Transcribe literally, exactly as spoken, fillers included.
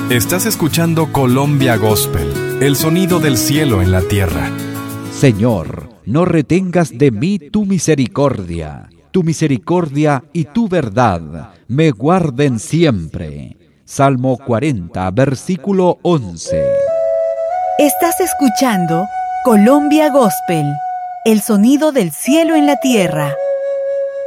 Estás escuchando Colombia Gospel, el sonido del cielo en la tierra. Señor, no retengas de mí tu misericordia. Tu misericordia y tu verdad me guarden siempre. Salmo cuarenta, versículo once. Estás escuchando Colombia Gospel, el sonido del cielo en la tierra.